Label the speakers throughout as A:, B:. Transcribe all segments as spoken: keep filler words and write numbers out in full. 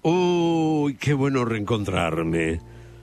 A: Uy, qué bueno reencontrarme.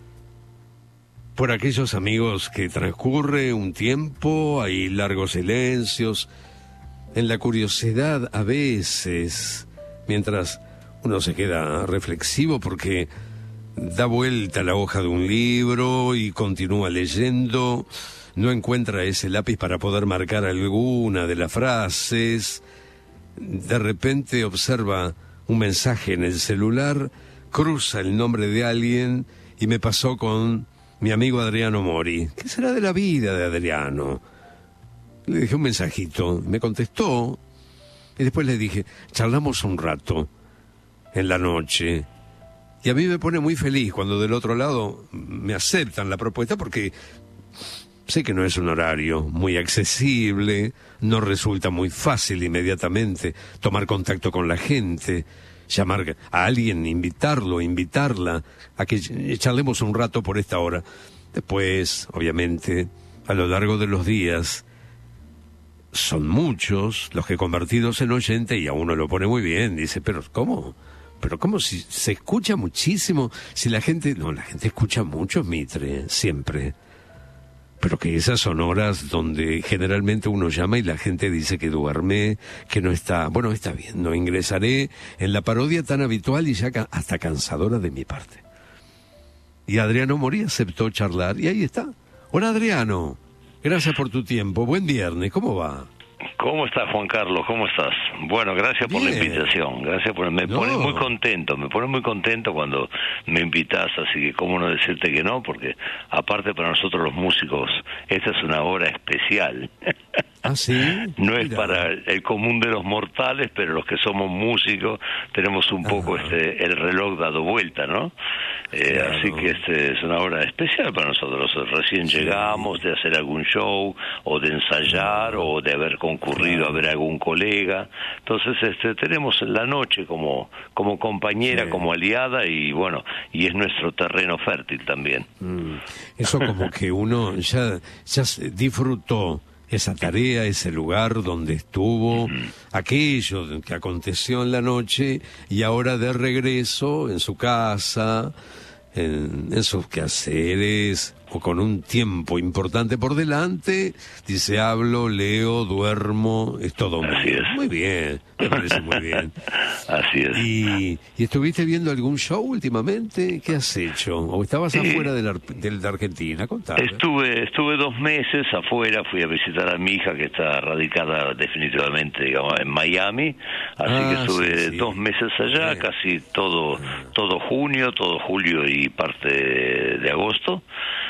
A: Por aquellos amigos que transcurre un tiempo, hay largos silencios, en la curiosidad a veces, mientras uno se queda reflexivo porque da vuelta la hoja de un libro y continúa leyendo, no encuentra ese lápiz para poder marcar alguna de las frases, de repente observa un mensaje en el celular, cruza el nombre de alguien y me pasó con mi amigo Adriano Mori. ¿Qué será de la vida de Adriano? Le dejé un mensajito, me contestó y después le dije, charlamos un rato en la noche. Y a mí me pone muy feliz cuando del otro lado me aceptan la propuesta porque sé que no es un horario muy accesible, no resulta muy fácil inmediatamente tomar contacto con la gente, llamar a alguien, invitarlo, invitarla a que charlemos un rato por esta hora. Después, obviamente, a lo largo de los días, son muchos los que convertidos en oyente y a uno lo pone muy bien. Dice, pero ¿cómo? Pero ¿cómo si se escucha muchísimo? Si la gente... No, la gente escucha mucho, Mitre, siempre. Pero que esas son horas donde generalmente uno llama y la gente dice que duerme, que no está... Bueno, está bien, no ingresaré en la parodia tan habitual y ya ca- hasta cansadora de mi parte. Y Adriano Mori aceptó charlar y ahí está. Hola, Adriano. Gracias por tu tiempo. Buen viernes. ¿Cómo va?
B: ¿Cómo estás, Juan Carlos? ¿Cómo estás? Bueno, gracias por
A: Bien.
B: la invitación. Gracias por... Me
A: No.
B: pone muy contento, me pone muy contento cuando me invitas, así que cómo no decirte que no, porque aparte para nosotros los músicos, esta es una hora especial.
A: ¿Ah, sí?
B: No es
A: Mira.
B: para el común de los mortales, pero los que somos músicos tenemos un poco
A: Ajá.
B: este el reloj dado vuelta, ¿no? Eh,
A: Claro.
B: Así que este es una hora especial para nosotros. Recién
A: Sí.
B: llegamos de hacer algún show, o de ensayar,
A: Claro.
B: o de haber concurrido
A: Claro.
B: a ver a algún colega. Entonces este tenemos la noche como, como compañera,
A: Sí.
B: como aliada, y bueno, y es nuestro terreno fértil también.
A: Mm, Eso como que uno ya, ya se disfrutó esa tarea, ese lugar donde estuvo, aquello que aconteció en la noche y ahora de regreso en su casa, en, en sus quehaceres o con un tiempo importante por delante, dice hablo, leo, duermo, es todo mío.
B: Así es.
A: Muy bien, me parece muy bien.
B: Así es.
A: ¿Y, ¿Y estuviste viendo algún show últimamente? ¿Qué has hecho? ¿O estabas
B: Sí.
A: afuera de, la, de, de Argentina? Contame.
B: Estuve estuve dos meses afuera, fui a visitar a mi hija que está radicada definitivamente, digamos, en Miami, así
A: Ah,
B: que estuve
A: sí, sí.
B: dos meses allá,
A: Bien.
B: casi todo todo junio, todo julio y parte de, de agosto.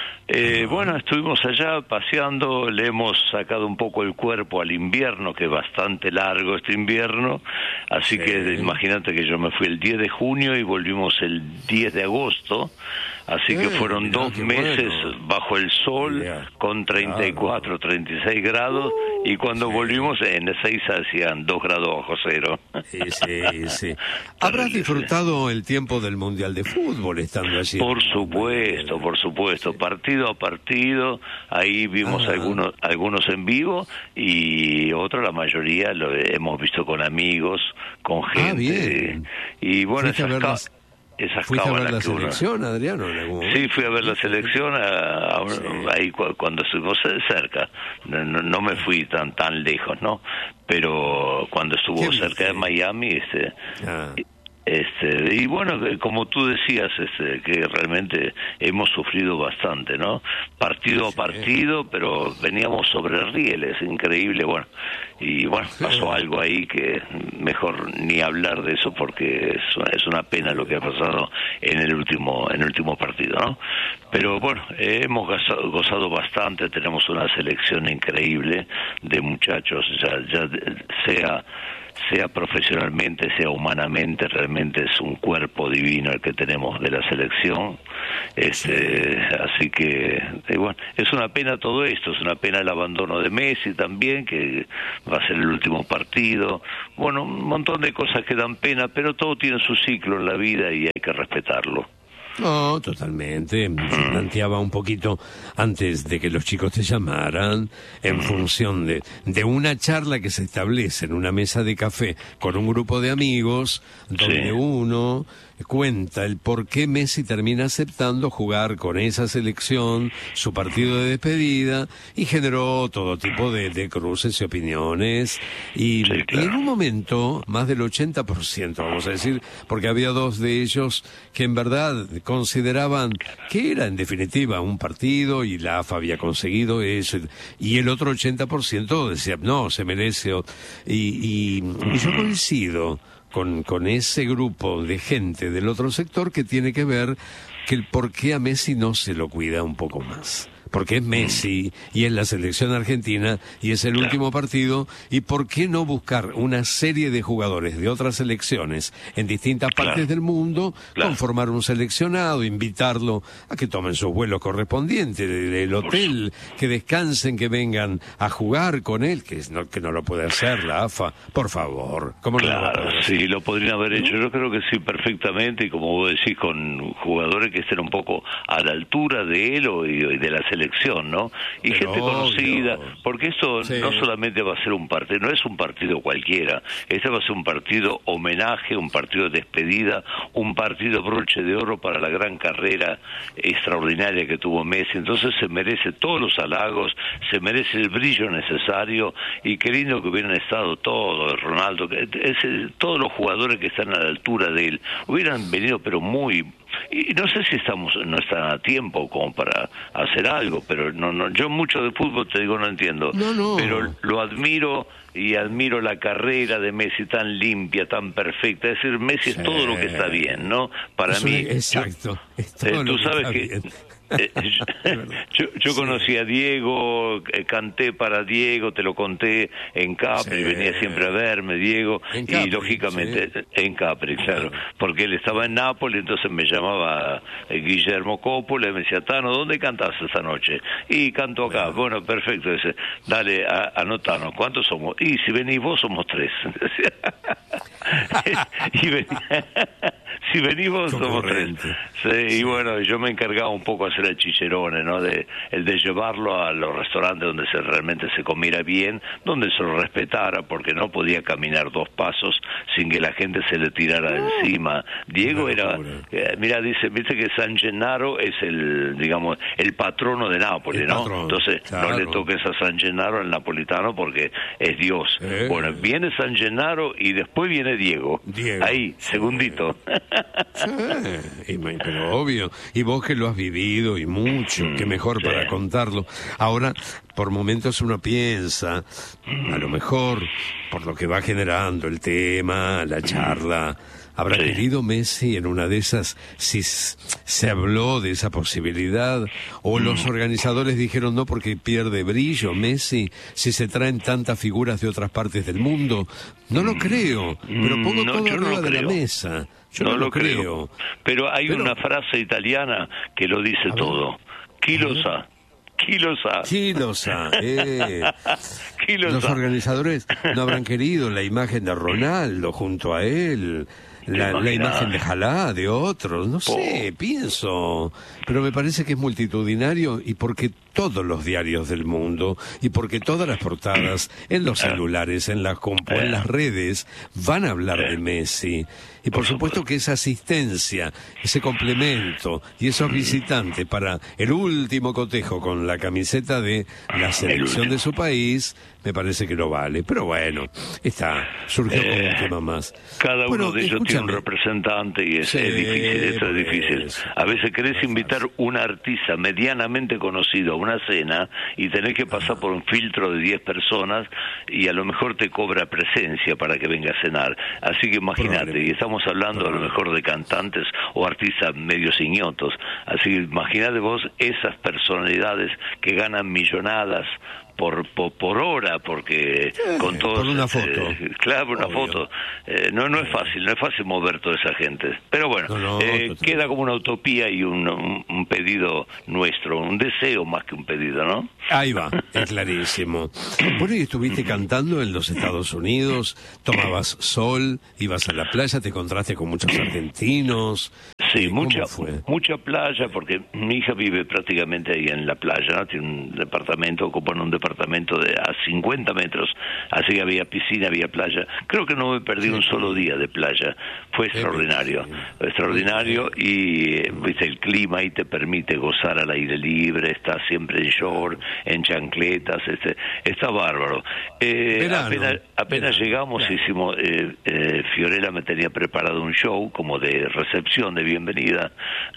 B: Eh, bueno, estuvimos allá paseando, le hemos sacado un poco el cuerpo al invierno, que es bastante largo este invierno, así
A: Sí.
B: que imagínate que yo me fui el diez de junio y volvimos el diez de agosto, así que
A: Eh,
B: fueron
A: mirá,
B: dos
A: qué
B: meses
A: bueno.
B: bajo el sol,
A: Mirá,
B: con treinta y cuatro, treinta y seis grados, y cuando
A: sí.
B: volvimos en Ezeiza hacían dos grados bajo cero.
A: Sí, sí, sí. Habrás
B: Terrible,
A: disfrutado el tiempo del Mundial de Fútbol estando allí.
B: Por supuesto, por supuesto, partido a partido, ahí vimos
A: Ah.
B: algunos algunos en vivo y otro, la mayoría lo hemos visto con amigos, con gente.
A: Ah, bien.
B: Y bueno,
A: ¿Fuiste a
B: esas,
A: ver
B: ca-
A: las-
B: esas
A: ¿Fuiste a ver
B: cábalas
A: la
B: que uno-
A: selección, Adriano, en algún momento?
B: Sí, fui a ver la selección a- a-
A: Sí.
B: ahí cu- cuando estuvimos cerca. No, no, no me fui tan tan lejos, ¿no? Pero cuando estuvo
A: ¿Qué
B: cerca de
A: viste?
B: Miami, este,
A: Ah.
B: este y bueno, que como tú decías, este, que realmente hemos sufrido bastante, ¿no? Partido
A: Sí.
B: a partido, pero veníamos sobre rieles, increíble, bueno. Y bueno, pasó algo ahí que mejor ni hablar de eso porque es una, es una pena lo que ha pasado en el último en el último partido, ¿no? Pero bueno, eh, hemos gozado, gozado bastante, tenemos una selección increíble de muchachos, ya, ya sea sea profesionalmente, sea humanamente, realmente es un cuerpo divino el que tenemos de la selección. Este, así que, eh, bueno, es una pena todo esto, es una pena el abandono de Messi también, que va a ser el último partido. Bueno, un montón de cosas que dan pena, pero todo tiene su ciclo en la vida y hay que respetarlo.
A: No, totalmente. Se planteaba un poquito antes de que los chicos te llamaran, en función de, de una charla que se establece en una mesa de café con un grupo de amigos, donde sí. uno cuenta el por qué Messi termina aceptando jugar con esa selección, su partido de despedida, y generó todo tipo de, de cruces y opiniones. Y, sí, claro. y en un momento, más del ochenta por ciento, vamos a decir, porque había dos de ellos que en verdad consideraban que era en definitiva un partido y la A F A había conseguido eso, y el otro ochenta por ciento decía, no, se merece. Y, y, y yo coincido con, con ese grupo de gente del otro sector que tiene que ver que el por qué a Messi no se lo cuida un poco más. Porque es Messi y es la selección argentina y es el claro. último partido, y por qué no buscar una serie de jugadores de otras selecciones en distintas claro. partes del mundo, claro. conformar un seleccionado, invitarlo a que tomen sus vuelos correspondientes del hotel, que descansen, que vengan a jugar con él, que no, que no lo puede hacer la A F A, por favor. ¿Cómo
B: claro,
A: no lo
B: sí, lo podrían haber hecho, ¿no? Yo creo que sí, perfectamente, y como vos decís, con jugadores que estén un poco a la altura de él o y de la selección selección, ¿no? Y pero gente conocida, obvio. Porque esto sí. no solamente va a ser un partido, no es un partido cualquiera, este va a ser un partido homenaje, un partido de despedida, un partido broche de oro para la gran carrera extraordinaria que tuvo Messi, entonces se merece todos los halagos, se merece el brillo necesario, y qué lindo que hubieran estado todos, Ronaldo, ese, todos los jugadores que están a la altura de él, hubieran venido pero muy... Y no sé si estamos no está a tiempo como para hacer algo, pero no no yo mucho de fútbol te digo no entiendo,
A: no, no.
B: pero lo admiro y admiro la carrera de Messi tan limpia, tan perfecta. Es decir, Messi sí. es todo lo que está bien, ¿no? Para
A: Eso
B: mí,
A: es, exacto.
B: Yo, es todo eh, tú sabes que, que Eh, yo, yo conocí a Diego, eh, canté para Diego, te lo conté en Capri, sí. venía siempre a verme Diego, Capri, y lógicamente sí. en Capri, claro, porque él estaba en Nápoles, entonces me llamaba eh, Guillermo Coppola y me decía, Tano, ¿dónde cantas esta noche? Y canto acá, bueno, bueno perfecto, dice, dale, a, anotanos, ¿cuántos somos? Y si venís vos somos tres. y ven... si venís vos somos tres. Sí, sí. Y bueno, yo me encargaba un poco de hacer el chicharrone, ¿no? De, el de llevarlo a los restaurantes donde se realmente se comiera bien, donde se lo respetara, porque no podía caminar dos pasos sin que la gente se le tirara no. encima. Diego era, eh, mira, dice, viste que San Gennaro es el, digamos, el patrono de Nápoles, ¿no? Patrón, Entonces, claro. no le toques a San Gennaro al napolitano porque es Dios. Eh. Bueno, viene San Gennaro y después viene Diego. Diego. Ahí, segundito.
A: Sí, pero obvio, y vos que lo has vivido y mucho, qué mejor para contarlo. Ahora, por momentos uno piensa, a lo mejor, por lo que va generando el tema, la charla, habrá sí. querido Messi en una de esas, si se habló de esa posibilidad, o los organizadores dijeron no porque pierde brillo Messi, si se traen tantas figuras de otras partes del mundo. No lo creo, pero pongo no, todo arriba no de la mesa. Yo no, no lo creo. creo.
B: Pero hay pero... una frase italiana que lo dice todo. Chilosa. Chilosa.
A: Chilosa. Eh. Chilosa. Los organizadores no habrán querido la imagen de Ronaldo junto a él. La, la imagen de Jalá, de otros, no sé, oh. pienso, pero me parece que es multitudinario, y porque todos los diarios del mundo, y porque todas las portadas, en los celulares, en las compu, en las redes, van a hablar de Messi. Y por supuesto que esa asistencia, ese complemento y esos visitantes para el último cotejo con la camiseta de la selección de su país, me parece que lo vale. Pero bueno, está, surgió como un tema más.
B: Cada uno
A: bueno,
B: de ellos escúchame. tiene un representante y es, sí, es difícil, eso es difícil. Eso. A veces querés invitar un artista medianamente conocido a una cena y tenés que pasar por un filtro de diez personas y a lo mejor te cobra presencia para que venga a cenar. Así que imagínate, y estamos hablando a lo mejor de cantantes o artistas medio ignotos. Así que imagínate vos esas personalidades que ganan millonadas por, por por hora, porque
A: sí,
B: con todos,
A: por una foto,
B: eh, claro, una Obvio. foto, eh, no no es fácil, no es fácil mover toda esa gente, pero bueno, no, no, eh, queda como una utopía y un, un, un pedido nuestro, un deseo más que un pedido, ¿no?
A: Ahí va, es clarísimo. Bueno, y estuviste cantando en los Estados Unidos, tomabas sol, ibas a la playa, te encontraste con muchos argentinos.
B: Sí, mucha mucha playa, porque mi hija vive prácticamente ahí en la playa, ¿no? Tiene un departamento, ocupan un departamento de a cincuenta metros, así que había piscina, había playa. Creo que no me perdí sí, un solo día de playa, fue extraordinario, sí. extraordinario y eh, viste, el clima ahí te permite gozar al aire libre, está siempre en short, en chancletas, este, está bárbaro. Eh, Verano. apenas apenas Verano. llegamos, Verano. hicimos, eh, eh, Fiorella me tenía preparado un show como de recepción, de bienvenida,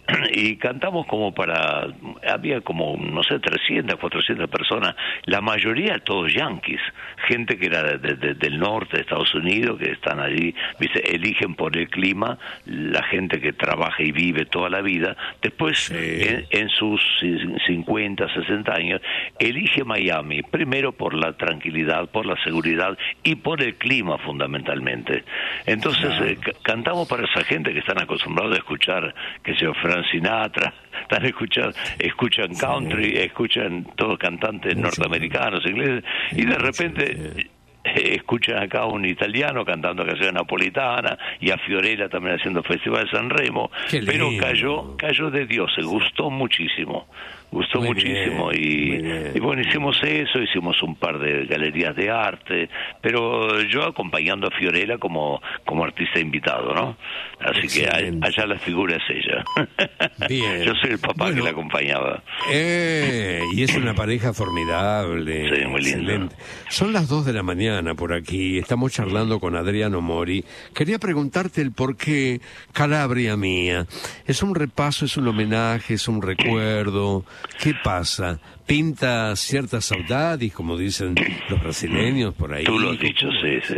B: y cantamos como para, había como, no sé, trescientas, cuatrocientas personas, la mayoría todos yanquis, gente que era de, de, del norte de Estados Unidos, que están allí, ¿viste? Eligen por el clima, la gente que trabaja y vive toda la vida, después sí. en, en sus cincuenta, sesenta años, elige Miami, primero por la tranquilidad, por la seguridad y por el clima fundamentalmente. Entonces, claro. eh, cantamos para esa gente que están acostumbrados a escuchar, que sea Frank Sinatra, están escuchando, escuchan country, sí. escuchan todos cantantes mucho, norteamericanos, ingleses, y de repente mucho, sí. escuchan acá a un italiano cantando canción napolitana y a Fiorella también haciendo Festival de San Remo, pero cayó cayó de Dios, se gustó muchísimo. Gustó muy muchísimo bien, y, y bueno, hicimos eso, hicimos un par de galerías de arte, pero yo acompañando a Fiorella como como artista invitado, ¿no? Así Excelente. que allá la figura es ella. Bien. Yo soy el papá bueno, que la acompañaba.
A: Eh, y es una pareja formidable.
B: Sí, muy lindo.
A: Son las dos de la mañana por aquí, estamos charlando con Adriano Mori. Quería preguntarte el por qué Calabria Mía. Es un repaso, es un homenaje, es un recuerdo. ¿Qué pasa? ¿Pinta cierta saudade, como dicen los brasileños por ahí?
B: Tú lo has dicho, sí, sí.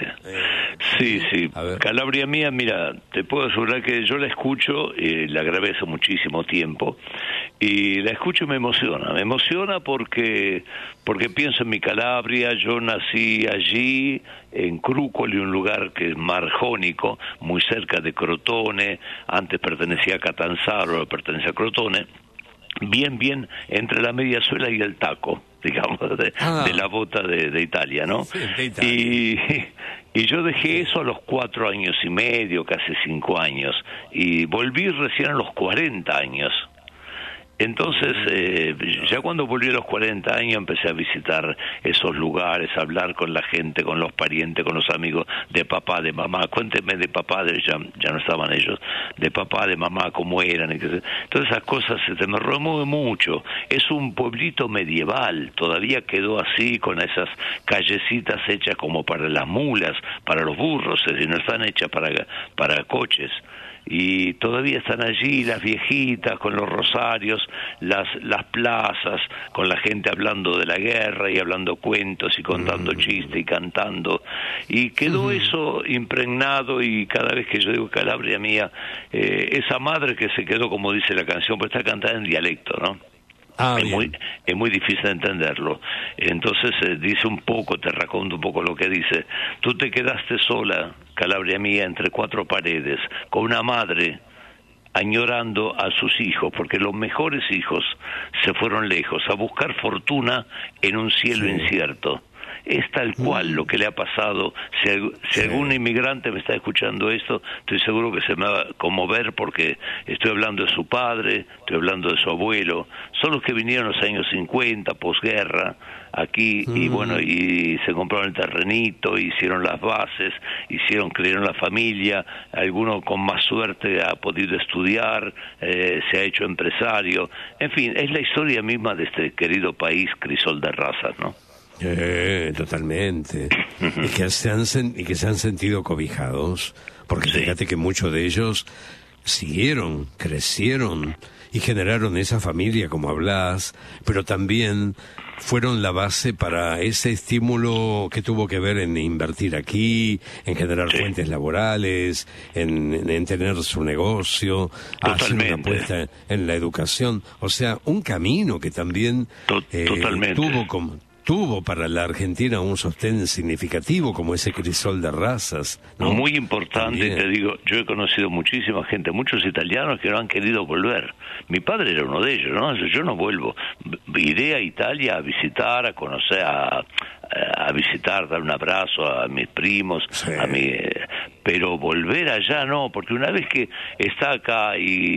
B: Sí, sí. Calabria Mía, mira, te puedo asegurar que yo la escucho, eh, la grabé hace muchísimo tiempo, y la escucho y me emociona. Me emociona porque porque pienso en mi Calabria. Yo nací allí, en Crúcoli, un lugar que es mar Jónico, muy cerca de Crotone. Antes pertenecía a Catanzaro, ahora pertenece a Crotone. Bien, bien, entre la mediasuela y el taco, digamos, de, ah. de la bota de, de Italia, ¿no? Sí, de Italia. Y, y yo dejé eso a los cuatro años y medio, casi cinco años, y volví recién a los cuarenta años. Entonces, eh, ya cuando volví a los cuarenta años empecé a visitar esos lugares, a hablar con la gente, con los parientes, con los amigos de papá, de mamá. Cuénteme de papá, de, ya, ya no estaban ellos, de papá, de mamá, cómo eran. Y que, todas esas cosas se me remueven mucho. Es un pueblito medieval, todavía quedó así, con esas callecitas hechas como para las mulas, para los burros, es decir, no están hechas para, para coches. Y todavía están allí las viejitas con los rosarios, las las plazas, con la gente hablando de la guerra y hablando cuentos y contando mm. chistes y cantando, y quedó mm. eso impregnado. Y cada vez que yo digo Calabria Mía, eh, esa madre que se quedó, como dice la canción, pues está cantada en dialecto, ¿no? Ah, es, muy, es muy difícil entenderlo. Entonces eh, dice un poco, te raconto un poco lo que dice. Tú te quedaste sola, Calabria Mía, entre cuatro paredes, con una madre añorando a sus hijos, porque los mejores hijos se fueron lejos a buscar fortuna en un cielo sí. incierto. Es tal cual lo que le ha pasado. Si, si sí. algún inmigrante me está escuchando esto, estoy seguro que se me va a conmover, porque estoy hablando de su padre, estoy hablando de su abuelo. Son los que vinieron en los años cincuenta, posguerra, aquí, mm. y bueno, y se compraron el terrenito, hicieron las bases, hicieron, crearon la familia. Alguno con más suerte ha podido estudiar, eh, se ha hecho empresario. En fin, es la historia misma de este querido país crisol de razas, ¿no?
A: Eh, totalmente. y, que se han sen- y que se han sentido cobijados, porque sí. fíjate que muchos de ellos siguieron, crecieron y generaron esa familia, como hablas, pero también fueron la base para ese estímulo que tuvo que ver en invertir aquí, en generar sí. fuentes laborales, en, en, en tener su negocio, hacer una apuesta en la educación. O sea, un camino que también eh, tuvo como... tuvo para la Argentina un sostén significativo como ese crisol de razas, ¿no?
B: Muy importante. También. Te digo, yo he conocido muchísima gente, muchos italianos que no han querido volver. Mi padre era uno de ellos, ¿no? Yo no vuelvo. Iré a Italia a visitar, a conocer, a, a visitar, dar un abrazo a mis primos, sí. a mi, pero volver allá no, porque una vez que está acá y